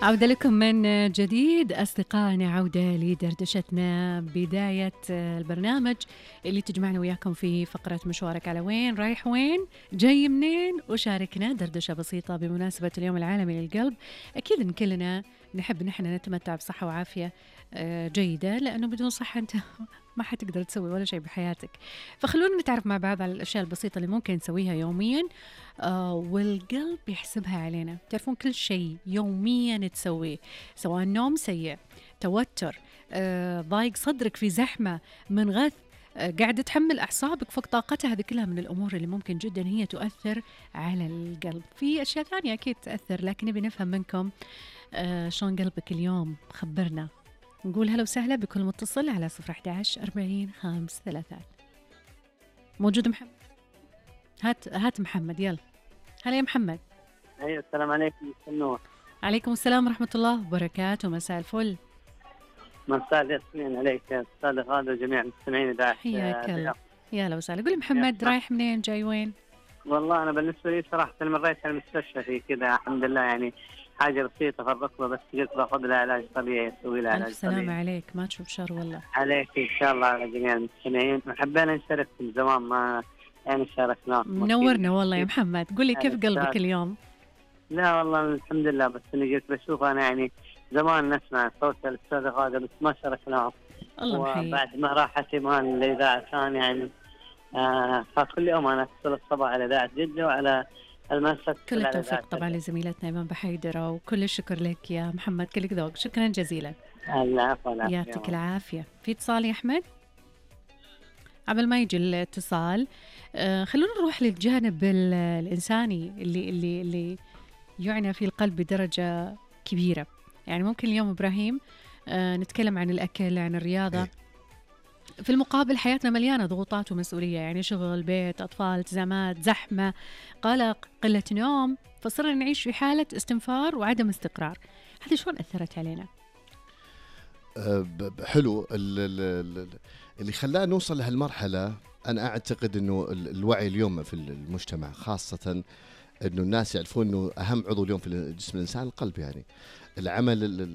عودة لكم من جديد أصدقائنا، عودة لدردشتنا، بداية البرنامج اللي تجمعنا وياكم في فقرة مشوارك على وين، رايح وين، جاي منين، وشاركنا دردشة بسيطة بمناسبة اليوم العالمي للقلب. أكيد إن كلنا نحب نحن نتمتع بصحة وعافية جيدة، لأنه بدون صحة أنت ما حتقدر تسوي ولا شيء بحياتك. فخلونا نتعرف مع بعض على الأشياء البسيطة اللي ممكن نسويها يوميا والقلب يحسبها علينا. تعرفون كل شيء يوميا تسويه، سواء نوم سيء، توتر، ضايق صدرك في زحمة، من غث، قاعدة تحمل أعصابك فوق طاقتها، هذه كلها من الأمور اللي ممكن جدا هي تؤثر على القلب. في أشياء ثانية أكيد تأثر، لكن نبي نفهم منكم شلون قلبك اليوم. خبرنا. نقول هلا وسهلا بكل متصل على 011-40-5-3. موجود محمد؟ هات محمد، يلا. هلا يا محمد. ايوه، السلام عليكم. النور. عليكم السلام ورحمة الله وبركاته، مساء الفل. مساء الياسمين عليك يا استاذ غادة وجميع المستمعين اذاعه حياك الله. الرياض. يا هلا وسهلا. قول محمد، رايح منين، جاي وين؟ والله انا بالنسبه لي صراحه مريت على المستشفى في كذا، الحمد لله، يعني حاجه بسيطه في الركبه، بس قلت باخذ لها علاج طبيعي، اسوي لها علاج ألف سلامة طبيعي. عليك، ما تشوف شر والله. عليك ان شاء الله، على جميع المستمعين. وحبينا نشارك من زمان ما يعني شاركناكم. منورنا والله يا محمد. قول لي كيف قلبك أستاذ. اليوم؟ لا والله الحمد لله، بس اني قلت بشوف انا يعني زمان نسمع صوت الاستاذ غادة بس ما شاركناه. الله محيي. وبعد ما راحت إيمان الإذاعة كان يعني فكل يوم أنا أتصل الصباح على إذاعة جدة وعلى المساء كل على التوفيق إذاعة طبعا جدة. لزميلتنا إيمان بحيدرة، وكل الشكر لك يا محمد، كلك ذوق، شكرا جزيلا. العفو يعطيك العافية. في اتصال يا أحمد؟ قبل ما يجي الاتصال خلونا نروح للجانب الإنساني اللي يعنى في القلب بدرجة كبيرة. يعني ممكن اليوم إبراهيم نتكلم عن الأكل، عن الرياضة. في المقابل حياتنا مليانة ضغوطات ومسؤولية، يعني شغل، بيت، أطفال، التزامات، زحمة، قلق، قلة نوم، فصرنا نعيش في حالة استنفار وعدم استقرار. هذه شلون أثرت علينا؟ حلو. اللي خلانا نوصل لهالمرحلة، أنا أعتقد أنه الوعي اليوم في المجتمع، خاصة أنه الناس يعرفون أنه أهم عضو اليوم في جسم الإنسان القلب. يعني العمل